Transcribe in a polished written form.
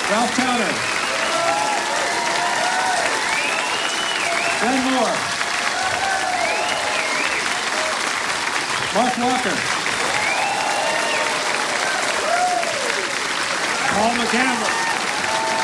Ralph Towner. Ben Moore. Mark Walker. Paul McCandless.